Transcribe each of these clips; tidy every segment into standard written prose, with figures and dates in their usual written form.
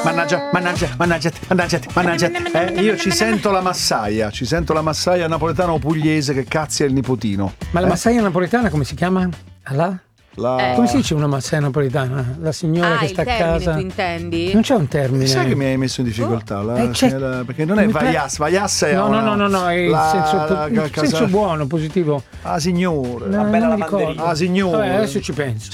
Mannaggia. Io ci sento la massaia napoletana o pugliese che cazzia il nipotino. Ma la massaia napoletana come si chiama? Come si dice una massaia napoletana? La signora che sta a casa. Tu intendi? Non c'è un termine. Sai che mi hai messo in difficoltà? Perché non è vaiassa è no, è il senso buono, positivo. Ah, signore. Una bella lavanderia. Ah, signore. Adesso ci penso.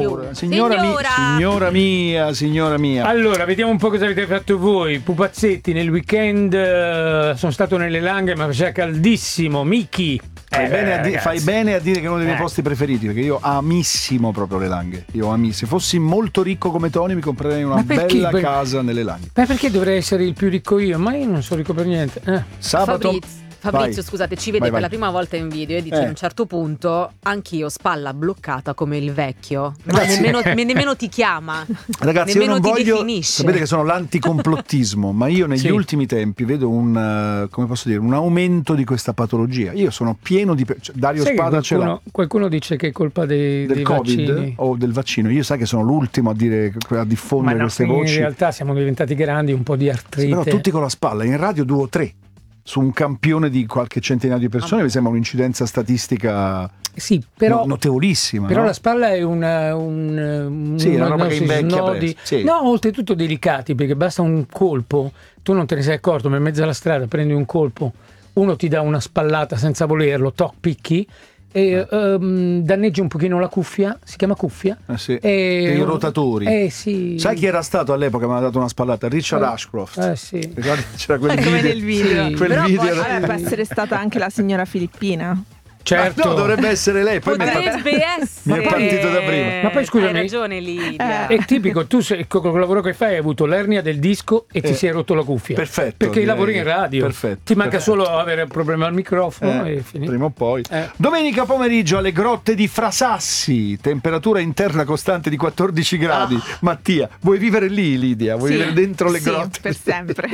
Signora mia. Allora, vediamo un po' cosa avete fatto voi. Pupazzetti, nel weekend sono stato nelle Langhe, ma faceva caldissimo. Miki. Fai bene a dire che è uno dei miei posti preferiti, perché io amissimo proprio le Langhe. Se fossi molto ricco come Tony mi comprerei una bella casa nelle Langhe. Ma perché dovrei essere il più ricco io? Ma io non sono ricco per niente. Sabato Fabrizio, scusate, ci vede per la prima volta in video e dice a un certo punto: anch'io spalla bloccata come il vecchio, ma nemmeno ti chiama. Ragazzi, nemmeno io non ti voglio definisce. sapete che sono l'anticomplottismo, ma io negli ultimi tempi vedo un aumento di questa patologia. Io sono pieno di Dario Spada ce l'ha. Qualcuno dice che è colpa dei Covid vaccini o del vaccino. Io sai che sono l'ultimo a diffondere queste voci. In realtà siamo diventati grandi, un po' di artrite. Però tutti con la spalla, in radio 2 o 3 su un campione di qualche centinaio di persone mi sembra un'incidenza statistica notevolissima. Però no? la spalla è una roba che invecchia presto. No, oltretutto delicati, perché basta un colpo, tu non te ne sei accorto, ma in mezzo alla strada prendi un colpo, uno ti dà una spallata senza volerlo, picchi e danneggi un pochino la cuffia, si chiama cuffia, e i rotatori. Sì. Sai chi era stato all'epoca che mi ha dato una spallata? Richard Ashcroft. Sì. Ricordi? C'era quel come video. nel video. Quel però video può essere stata anche la signora Filippina. Certo. No, dovrebbe essere lei. Poi potrebbe essere. Mi è partito da prima. Ma poi scusami, hai ragione Lidia. è tipico, tu con il lavoro che fai hai avuto l'ernia del disco e ti sei rotto la cuffia. Perfetto. Perché lavori in radio. Perfetto. Ti manca solo avere un problema al microfono e finito. Prima o poi. Domenica pomeriggio alle grotte di Frasassi, temperatura interna costante di 14 gradi. Mattia, vuoi vivere lì, Lidia? Vuoi vivere dentro le grotte? Per sempre.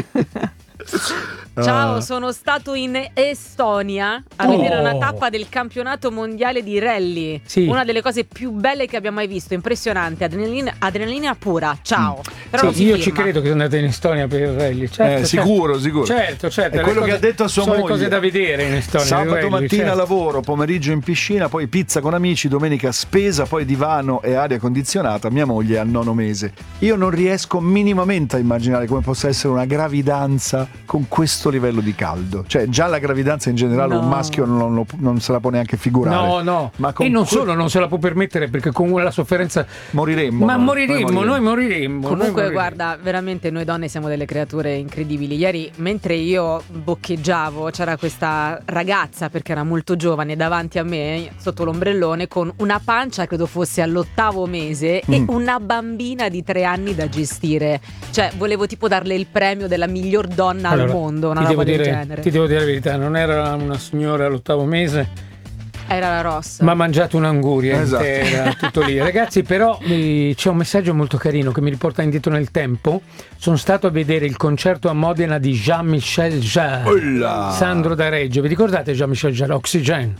Ciao, sono stato in Estonia a vedere una tappa del campionato mondiale di rally. Una delle cose più belle che abbiamo mai visto, impressionante, adrenalina pura. Ciao. Però io ci credo che andate in Estonia per il rally. Certo, sicuro. Certo. È quello che ha detto a sua moglie. Sono cose da vedere in Estonia. Sabato mattina lavoro, pomeriggio in piscina, poi pizza con amici, domenica spesa, poi divano e aria condizionata. Mia moglie è al 9° mese. Io non riesco minimamente a immaginare come possa essere una gravidanza con questo livello di caldo. Cioè già la gravidanza in generale un maschio non se la può neanche figurare. No. Ma e non solo non se la può permettere, perché con la sofferenza moriremmo. Ma noi moriremmo. Comunque guarda, veramente noi donne siamo delle creature incredibili. Ieri mentre io boccheggiavo c'era questa ragazza, perché era molto giovane, davanti a me sotto l'ombrellone con una pancia, credo fosse all'8° mese e una bambina di 3 anni da gestire. Cioè volevo tipo darle il premio della miglior donna al mondo, una roba del genere. Ti devo dire la verità, non era una signora all'8° mese, era la Ross, ma ha mangiato un'anguria intera, tutto lì. Ragazzi, però c'è un messaggio molto carino che mi riporta indietro nel tempo. Sono stato a vedere il concerto a Modena di Jean-Michel Jarre. Sandro da Reggio, vi ricordate Jean-Michel Jarre? Oxygen.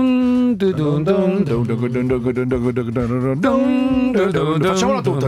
Facciamola tutta.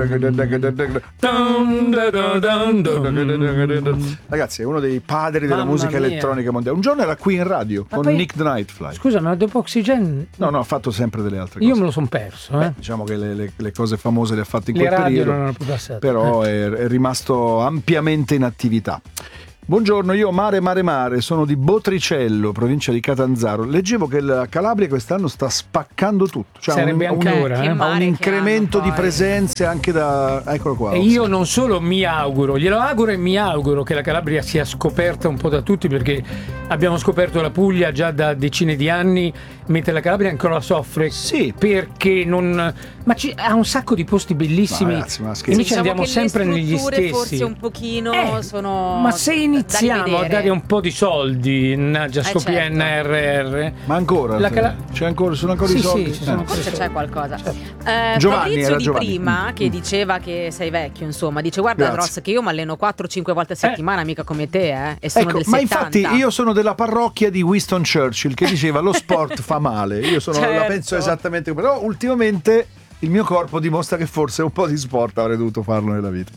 Ragazzi, è uno dei padri della musica elettronica mondiale. Un giorno era qui in radio con Nick the Nightfly. Scusa, ma dopo Oxygen no, ha fatto sempre delle altre cose. Io me lo sono perso. Diciamo che le cose famose le ha fatte in le quel radio periodo, non hanno più passato. Però è rimasto ampiamente in attività. Buongiorno, io mare, sono di Botricello, provincia di Catanzaro. Leggevo che la Calabria quest'anno sta spaccando tutto. Cioè sarebbe ancora ha un incremento di presenze anche da... Eccolo qua. E io non solo mi auguro, glielo auguro e mi auguro che la Calabria sia scoperta un po' da tutti, perché abbiamo scoperto la Puglia già da decine di anni, mentre la Calabria ancora la soffre. Sì. Perché non... Ma ha un sacco di posti bellissimi. Ragazzi, ma e invece andiamo sempre negli stessi. Forse un pochino sono... Ma se iniziamo a dare un po' di soldi, PNRR. Ma ancora? C'è ancora, sono ancora i soldi? Sì, forse c'è qualcosa. Giovanni Fabrizio di prima, che diceva che sei vecchio, insomma, dice guarda Ross che io mi alleno 4-5 volte a settimana, mica come te, e sono del 70. Ma infatti io sono della parrocchia di Winston Churchill, che diceva lo sport fa male. Io la penso esattamente come, però ultimamente il mio corpo dimostra che forse un po' di sport avrei dovuto farlo nella vita.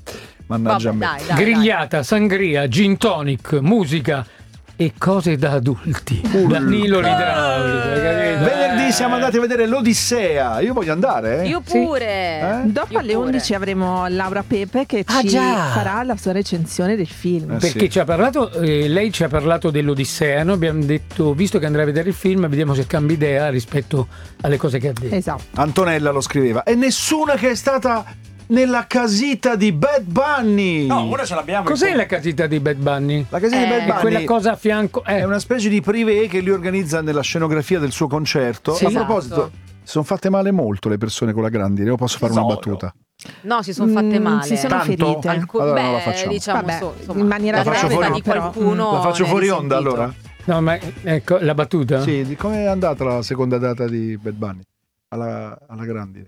Mannaggia Vabbè, a me. dai. Grigliata, sangria, gin tonic, musica e cose da adulti. Danilo l'idraulico, hai capito? Venerdì siamo andati a vedere l'Odissea. Io voglio andare. Io pure. Dopo Io alle pure. 11 avremo Laura Pepe che ci già. farà la sua recensione del film. Perché sì. ci ha parlato, lei ci ha parlato dell'Odissea, noi abbiamo detto, visto che andrà a vedere il film, vediamo se cambia idea rispetto alle cose che ha detto. Esatto. Antonella lo scriveva. E nessuna che è stata nella casita di Bad Bunny. No, ora ce l'abbiamo. Cos'è la casita di Bad Bunny? La casita di Bad È Bunny quella cosa a fianco. è una specie di privé che lui organizza nella scenografia del suo concerto. Sì. A proposito, si sono fatte male molto le persone con la grandine. Io posso fare una battuta? No, si sono fatte male. Si sono Tanto? ferite. Allora non la facciamo. diciamo Vabbè, insomma, in maniera La faccio testa fuori- di qualcuno. La faccio ne è fuori onda risentito. allora? No, ma ecco la battuta. Sì, di come è andata la seconda data di Bad Bunny? Alla grandine.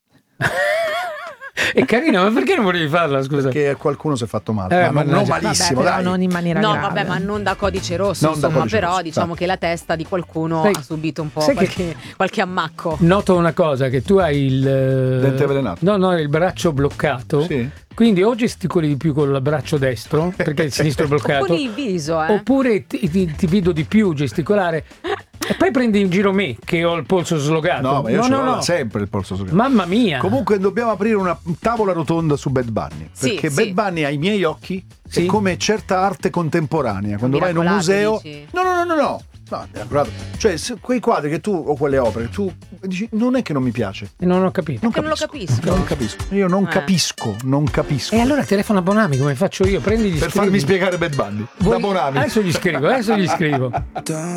È carino, ma perché non volevi farla, scusa? Perché qualcuno si è fatto male. Ma non mannaggia. malissimo, Vabbè, dai. però non in maniera No, grave. vabbè, ma non da codice rosso, Non da insomma, codice però rosso, diciamo esatto. che la testa di qualcuno Sai- ha subito un po' sai che- qualche ammacco. Noto una cosa, che tu hai il Dente avvelenato. No, il braccio bloccato. Sì. Quindi o gesticoli di più con il braccio destro, perché il sinistro è bloccato. Oppure il viso, Oppure ti vedo di più gesticolare e poi prendi in giro me che ho il polso slogato. No, ma io ce l'ho no. sempre il polso soggetto. Mamma mia. Comunque dobbiamo aprire una tavola rotonda su Bad Bunny. Sì, Perché sì. Bad Bunny ai miei occhi Sì. è come certa arte contemporanea. Quando vai in un Miracolato, museo. dici? No. Miracolato. Cioè, quei quadri che tu, o quelle opere, che tu dici, non è che non mi piace. E non ho capito. Perché non lo capisco. Non capisco. Io non capisco. E allora telefono a Bonami come faccio io? Prendi gli Per scrivi. farmi spiegare Bad Bunny. Da Bonami. Adesso gli scrivo.